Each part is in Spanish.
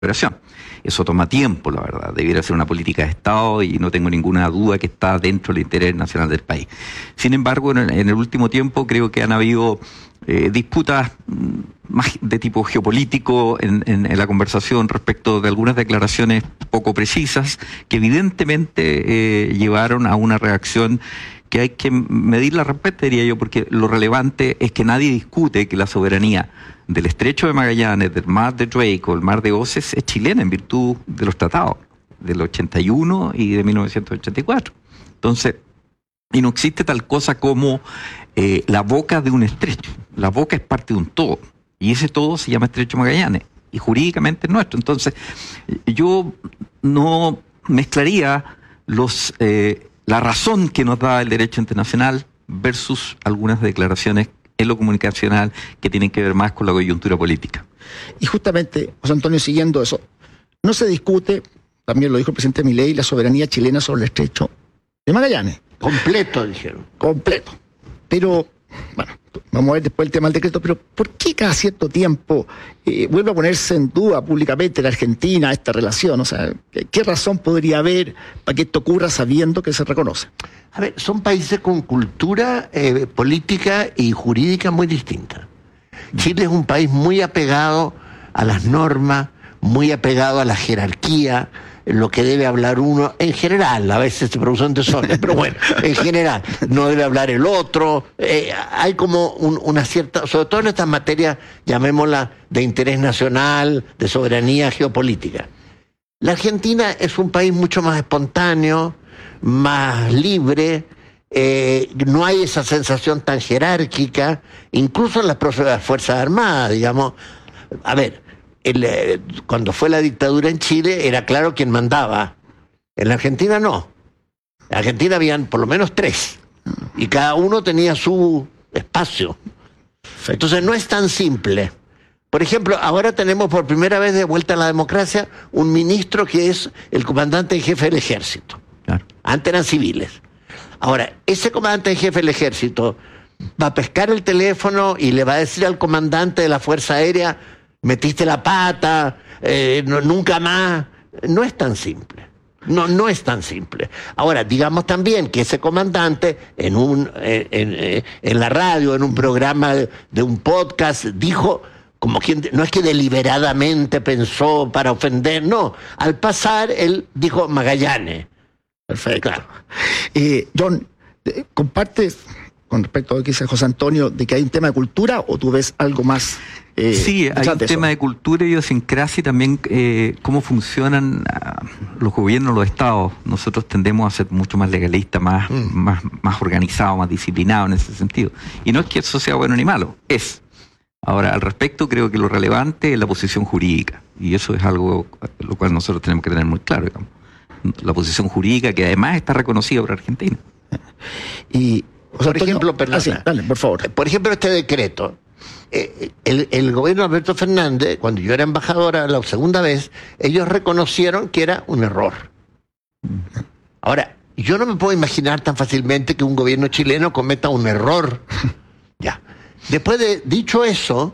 operación. Eso toma tiempo, la verdad. Debiera ser una política de Estado y no tengo ninguna duda que está dentro del interés nacional del país. Sin embargo, en el último tiempo creo que han habido disputas más de tipo geopolítico en la conversación respecto de algunas declaraciones poco precisas que evidentemente llevaron a una reacción que hay que medirla respeto, diría yo, porque lo relevante es que nadie discute que la soberanía del Estrecho de Magallanes, del Mar de Drake o el Mar de Oces es chilena en virtud de los tratados del 81 y de 1984. Entonces, y no existe tal cosa como la boca de un estrecho. La boca es parte de un todo. Y ese todo se llama Estrecho de Magallanes. Y jurídicamente es nuestro. Entonces, yo no mezclaría la razón que nos da el derecho internacional versus algunas declaraciones en lo comunicacional que tienen que ver más con la coyuntura política. Y justamente, José Antonio, siguiendo eso, no se discute, también lo dijo el presidente Milei, la soberanía chilena sobre el Estrecho de Magallanes. Completo, dijeron. Completo. Pero, bueno, vamos a ver después el tema del decreto, pero ¿por qué cada cierto tiempo vuelve a ponerse en duda públicamente la Argentina esta relación? O sea, ¿qué razón podría haber para que esto ocurra sabiendo que se reconoce? A ver, son países con cultura política y jurídica muy distinta. Chile es un país muy apegado a las normas, muy apegado a la jerarquía, lo que debe hablar uno en general. A veces se producen desorden, pero bueno, en general, no debe hablar el otro. Hay como una cierta, sobre todo en estas materias, llamémosla de interés nacional, de soberanía geopolítica. La Argentina es un país mucho más espontáneo, más libre, no hay esa sensación tan jerárquica, incluso en las propias Fuerzas Armadas, digamos. A ver, cuando fue la dictadura en Chile era claro quién mandaba. En la Argentina no. En la Argentina habían por lo menos 3 y cada uno tenía su espacio. Entonces no es tan simple. Por ejemplo, ahora tenemos por primera vez de vuelta a la democracia un ministro que es el comandante en jefe del ejército. Claro. Antes eran civiles. Ahora, ese comandante en jefe del ejército va a pescar el teléfono y le va a decir al comandante de la Fuerza Aérea: metiste la pata, nunca más. No es tan simple. No es tan simple. Ahora, digamos también que ese comandante en la radio, en un programa de un podcast, dijo, como quien, no es que deliberadamente pensó para ofender, no. Al pasar, él dijo Magallanes. Perfecto. Claro. John, ¿compartes con respecto a lo que dice José Antonio de que hay un tema de cultura o tú ves algo más? Sí, hay un tema de cultura y idiosincrasia y también cómo funcionan los gobiernos, los estados. Nosotros tendemos a ser mucho más legalistas, más organizados, más disciplinados en ese sentido. Y no es que eso sea bueno ni malo, es. Ahora, al respecto, creo que lo relevante es la posición jurídica. Y eso es algo lo cual nosotros tenemos que tener muy claro, digamos. La posición jurídica que además está reconocida por Argentina. Y, por ejemplo, perdón. Sí, dale, por favor. Por ejemplo, este decreto. El gobierno de Alberto Fernández, cuando yo era embajadora la segunda vez, ellos reconocieron que era un error. Ahora, yo no me puedo imaginar tan fácilmente que un gobierno chileno cometa un error. Ya. Después de dicho eso,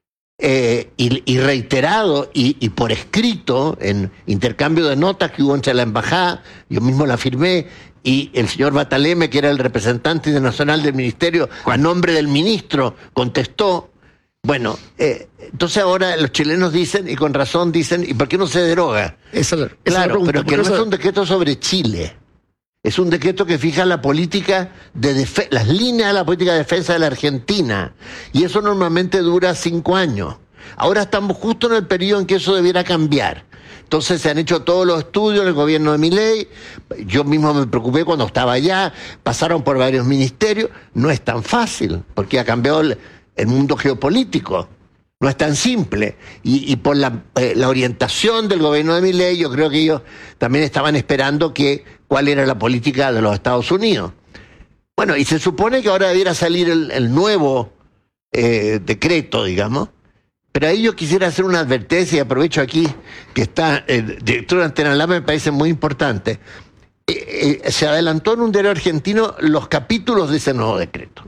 y reiterado y por escrito en intercambio de notas que hubo entre la embajada, yo mismo la firmé, y el señor Bataleme, que era el representante internacional del ministerio, a nombre del ministro, contestó. Bueno, entonces ahora los chilenos dicen, y con razón dicen, ¿y por qué no se deroga? Claro, pero que no es un decreto sobre Chile. Es un decreto que fija la política las líneas de la política de defensa de la Argentina. Y eso normalmente dura 5 años. Ahora estamos justo en el periodo en que eso debiera cambiar. Entonces se han hecho todos los estudios en el gobierno de Milei. Yo mismo me preocupé cuando estaba allá. Pasaron por varios ministerios. No es tan fácil, porque ha cambiado el mundo geopolítico. No es tan simple. Y por la orientación del gobierno de Milei, yo creo que ellos también estaban esperando cuál era la política de los Estados Unidos. Bueno, y se supone que ahora debiera salir el nuevo decreto, digamos. Pero ahí yo quisiera hacer una advertencia, y aprovecho aquí que está el director de Antena Lab, me parece muy importante. Se adelantó en un diario argentino los capítulos de ese nuevo decreto.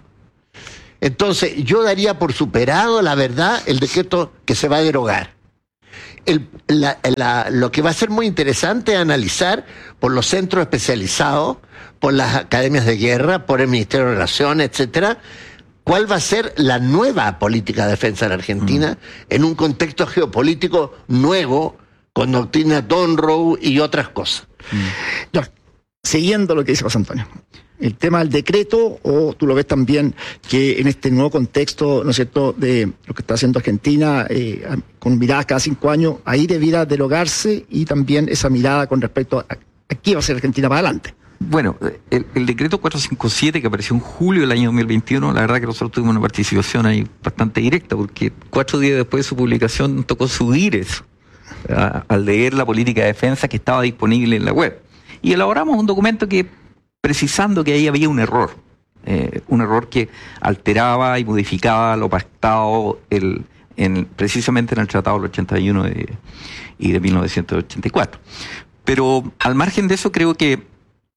Entonces, yo daría por superado, la verdad, el decreto que se va a derogar. lo que va a ser muy interesante analizar por los centros especializados, por las academias de guerra, por el Ministerio de Relaciones, etcétera, cuál va a ser la nueva política de defensa de la Argentina en un contexto geopolítico nuevo, con doctrina Donroe y otras cosas. Ya, siguiendo lo que dice José Antonio, el tema del decreto, o tú lo ves también que en este nuevo contexto, ¿no es cierto?, de lo que está haciendo Argentina, con miradas cada 5 años, ahí debiera derogarse, y también esa mirada con respecto a qué va a ser Argentina para adelante. Bueno, el decreto 457 que apareció en julio del año 2021, la verdad que nosotros tuvimos una participación ahí bastante directa, porque 4 días después de su publicación nos tocó subir eso, al leer la política de defensa que estaba disponible en la web. Y elaboramos un documento que, precisando que ahí había un error que alteraba y modificaba lo pactado precisamente en el Tratado del 81 y de 1984. Pero al margen de eso, creo que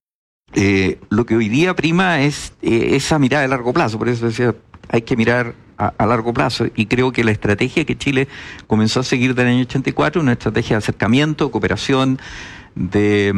lo que hoy día prima es esa mirada de largo plazo. Por eso decía, hay que mirar a largo plazo, y creo que la estrategia que Chile comenzó a seguir del año 84, una estrategia de acercamiento, cooperación, de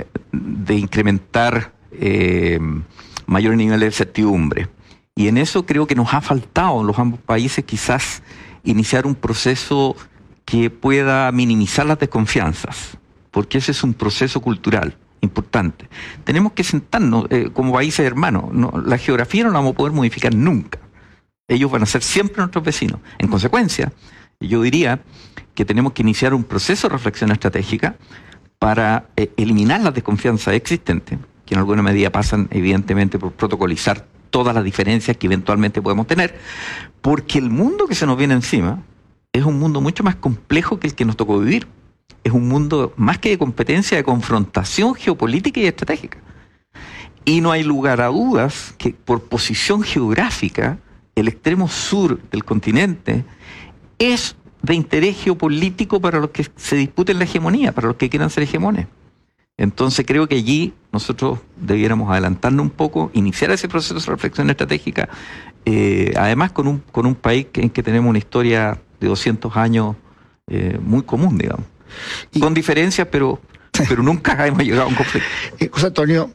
incrementar mayores niveles de certidumbre. Y en eso creo que nos ha faltado en los ambos países quizás iniciar un proceso que pueda minimizar las desconfianzas, porque ese es un proceso cultural importante. Tenemos que sentarnos como países hermanos. La geografía no la vamos a poder modificar nunca. Ellos van a ser siempre nuestros vecinos. En consecuencia, yo diría que tenemos que iniciar un proceso de reflexión estratégica para eliminar las desconfianzas existentes, que en alguna medida pasan evidentemente por protocolizar todas las diferencias que eventualmente podemos tener, porque el mundo que se nos viene encima es un mundo mucho más complejo que el que nos tocó vivir. Es un mundo más que de competencia, de confrontación geopolítica y estratégica. Y no hay lugar a dudas que por posición geográfica, el extremo sur del continente es de interés geopolítico para los que se disputen la hegemonía, para los que quieran ser hegemones. Entonces creo que allí nosotros debiéramos adelantarnos un poco, iniciar ese proceso de reflexión estratégica, además con un país en que tenemos una historia de 200 años muy común, digamos. Con diferencias, pero nunca hemos llegado a un conflicto. José Antonio,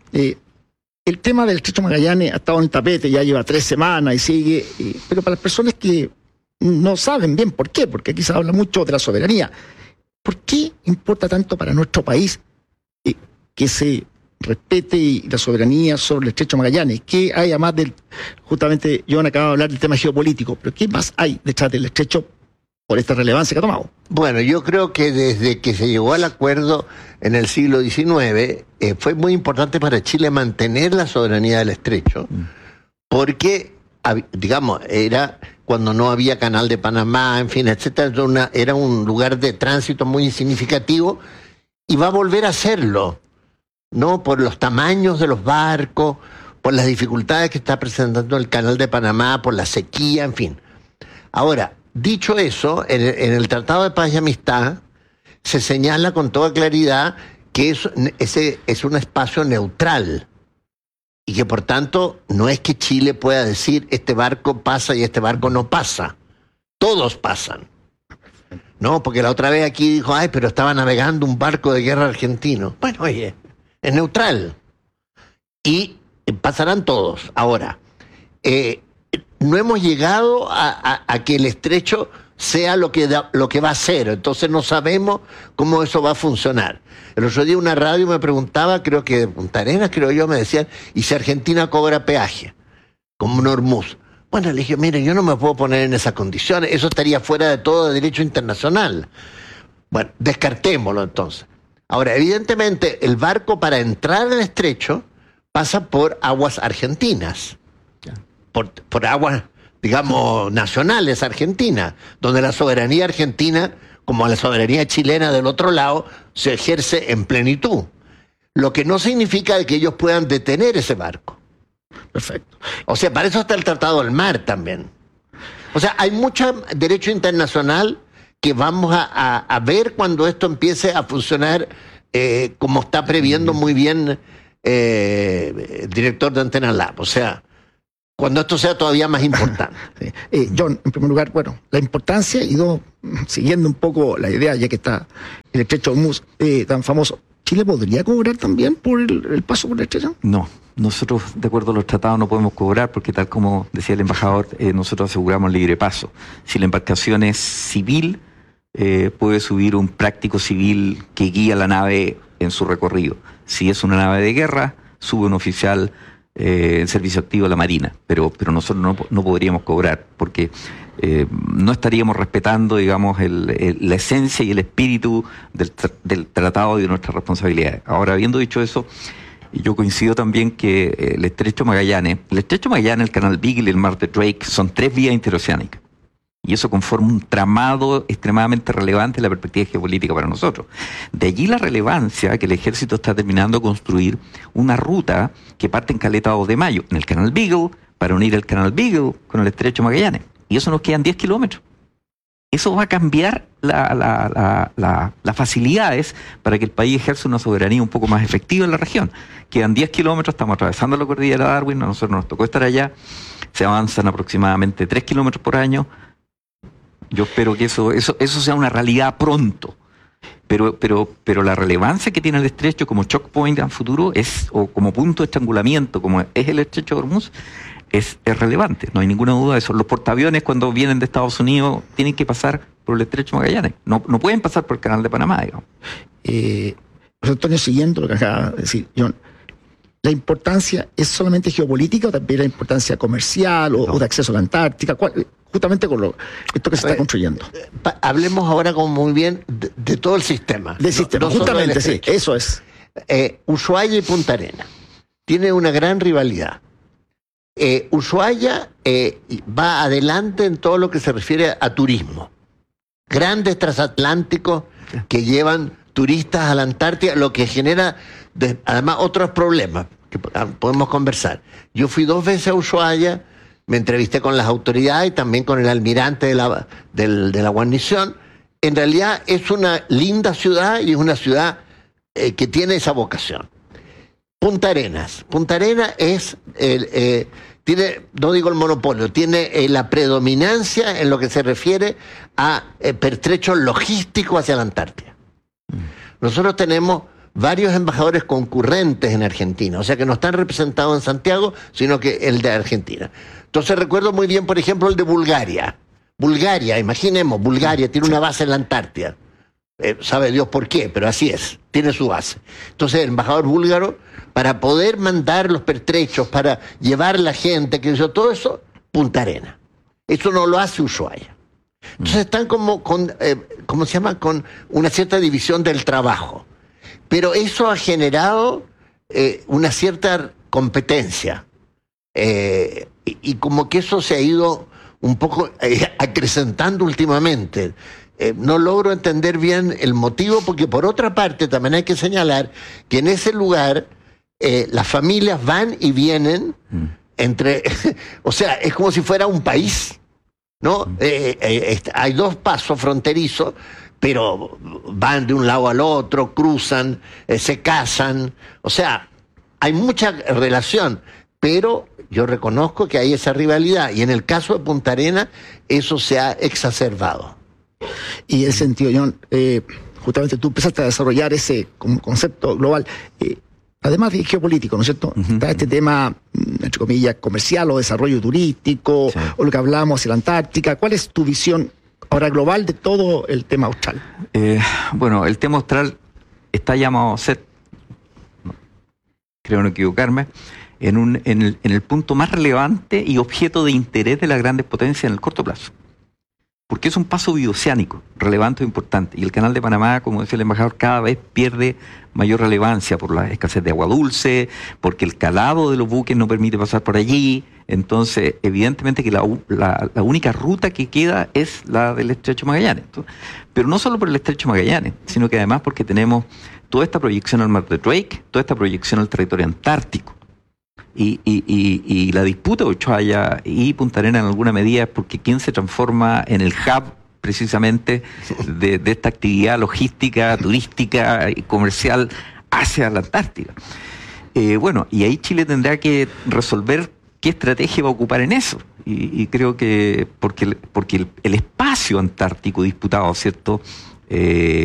el tema del Estrecho Magallanes ha estado en el tapete, ya lleva 3 semanas y sigue, pero para las personas que no saben bien por qué, porque aquí se habla mucho de la soberanía, ¿por qué importa tanto para nuestro país que se respete la soberanía sobre el Estrecho Magallanes? ¿Qué hay además del, justamente John acaba de hablar del tema geopolítico, pero qué más hay detrás del Estrecho por esta relevancia que ha tomado? Bueno, yo creo que desde que se llegó al acuerdo en el siglo XIX, fue muy importante para Chile mantener la soberanía del Estrecho, porque, digamos, era cuando no había Canal de Panamá, en fin, etcétera, era un lugar de tránsito muy significativo, y va a volver a serlo, ¿no? Por los tamaños de los barcos, por las dificultades que está presentando el Canal de Panamá, por la sequía, en fin. Ahora, dicho eso, en el Tratado de Paz y Amistad se señala con toda claridad que ese es un espacio neutral y que por tanto no es que Chile pueda decir este barco pasa y este barco no pasa. Todos pasan. No, porque la otra vez aquí dijo, ay, pero estaba navegando un barco de guerra argentino. Bueno, oye, es neutral. Y pasarán todos. Ahora, no hemos llegado a que el Estrecho sea lo que va a ser, entonces no sabemos cómo eso va a funcionar. El otro día una radio me preguntaba, creo que de Punta Arenas, me decían, ¿y si Argentina cobra peaje? Como un Hormuz. Bueno, le dije, mire, yo no me puedo poner en esas condiciones, eso estaría fuera de todo derecho internacional. Bueno, descartémoslo entonces. Ahora, evidentemente, el barco para entrar al Estrecho pasa por aguas argentinas. Por aguas, digamos, nacionales argentinas, donde la soberanía argentina, como la soberanía chilena del otro lado, se ejerce en plenitud. Lo que no significa que ellos puedan detener ese barco. Perfecto. O sea, para eso está el Tratado del Mar también. O sea, hay mucho derecho internacional que vamos a ver cuando esto empiece a funcionar como está previendo muy bien el director de Antena Lab. O sea, cuando esto sea todavía más importante. Sí. John, en primer lugar, bueno, la importancia, y dos, siguiendo un poco la idea, ya que está el estrecho de Hormuz tan famoso, ¿Chile podría cobrar también por el paso por el estrecho? No, nosotros, de acuerdo a los tratados, no podemos cobrar porque, tal como decía el embajador, nosotros aseguramos libre paso. Si la embarcación es civil, puede subir un práctico civil que guía la nave en su recorrido. Si es una nave de guerra, sube un oficial en servicio activo de la Marina, pero nosotros no podríamos cobrar porque no estaríamos respetando, digamos, la esencia y el espíritu del tratado y de nuestras responsabilidades. Ahora, habiendo dicho eso, yo coincido también que el Estrecho Magallanes, el Canal Beagle y el Mar de Drake son 3 vías interoceánicas. Y eso conforma un tramado extremadamente relevante en la perspectiva geopolítica para nosotros. De allí la relevancia que el ejército está terminando de construir una ruta que parte en Caleta 2 de Mayo, en el Canal Beagle, para unir el Canal Beagle con el Estrecho Magallanes. Y eso nos quedan 10 kilómetros. Eso va a cambiar las facilidades para que el país ejerza una soberanía un poco más efectiva en la región. Quedan 10 kilómetros, estamos atravesando la cordillera Darwin, a nosotros nos tocó estar allá, se avanzan aproximadamente 3 kilómetros por año. Yo espero que eso sea una realidad pronto. Pero la relevancia que tiene el estrecho como choke point en futuro o como punto de estrangulamiento, como es el estrecho de Hormuz, es relevante. No hay ninguna duda de eso. Los portaaviones, cuando vienen de Estados Unidos, tienen que pasar por el estrecho Magallanes. No pueden pasar por el canal de Panamá, digamos. José Antonio, siguiendo lo que acaba de decir John, ¿la importancia es solamente geopolítica o también la importancia comercial o de acceso a la Antártica? Justamente con esto que se está construyendo. Hablemos ahora como muy bien de todo el sistema. Del sistema, justamente, sí, eso es. Ushuaia y Punta Arenas tienen una gran rivalidad. Ushuaia va adelante en todo lo que se refiere a turismo. Grandes transatlánticos que llevan turistas a la Antártida, lo que genera además otros problemas que podemos conversar. Yo fui 2 veces a Ushuaia, me entrevisté con las autoridades y también con el almirante de la guarnición. En realidad es una linda ciudad y es una ciudad que tiene esa vocación. Punta Arenas es tiene, no digo el monopolio, tiene la predominancia en lo que se refiere a pertrechos logísticos hacia la Antártida. Nosotros tenemos varios embajadores concurrentes en Argentina, o sea que no están representados en Santiago, sino que el de Argentina. Entonces recuerdo muy bien, por ejemplo, el de Bulgaria. Imaginemos, Bulgaria tiene una base en la Antártida. Sabe Dios por qué, pero así es, tiene su base. Entonces el embajador búlgaro, para poder mandar los pertrechos, para llevar la gente, que hizo todo eso, Punta Arenas. Eso no lo hace Ushuaia. Entonces están como ¿cómo se llama? Con una cierta división del trabajo. Pero eso ha generado una cierta competencia. Y como que eso se ha ido un poco acrecentando últimamente. No logro entender bien el motivo, porque por otra parte también hay que señalar que en ese lugar las familias van y vienen entre... o sea, es como si fuera un país, ¿no? Hay 2 pasos fronterizos, pero van de un lado al otro, cruzan, se casan. O sea, hay mucha relación, pero yo reconozco que hay esa rivalidad. Y en el caso de Punta Arenas, eso se ha exacerbado. Y en ese sentido, John, justamente tú empezaste a desarrollar ese concepto global. Además de geopolítico, ¿no es cierto? Está este tema, entre comillas, comercial o desarrollo turístico, o lo que hablábamos hacia la Antártica. ¿Cuál es tu visión ahora global de todo el tema austral? Bueno, el tema austral está llamado a ser, creo no equivocarme, en el punto más relevante y objeto de interés de las grandes potencias en el corto plazo. Porque es un paso bioceánico relevante e importante. Y el canal de Panamá, como decía el embajador, cada vez pierde mayor relevancia por la escasez de agua dulce, porque el calado de los buques no permite pasar por allí. Entonces, evidentemente que la única ruta que queda es la del Estrecho Magallanes. Pero no solo por el Estrecho Magallanes, sino que además porque tenemos toda esta proyección al Mar de Drake, toda esta proyección al territorio antártico. Y la disputa de Ushuaia y Punta Arenas en alguna medida es porque quién se transforma en el hub precisamente de esta actividad logística, turística y comercial hacia la Antártida. Bueno, y ahí Chile tendrá que resolver ¿qué estrategia va a ocupar en eso? Y creo que porque el espacio antártico disputado, ¿cierto?